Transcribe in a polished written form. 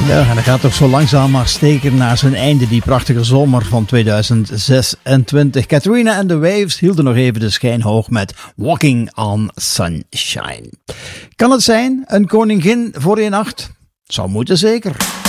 Ja, en dat gaat toch zo langzaam maar steken naar zijn einde, die prachtige zomer van 2026. Katrina and the Waves hielden nog even de schijn hoog met Walking on Sunshine. Kan het zijn, een koningin voor je nacht? Zou moeten zeker.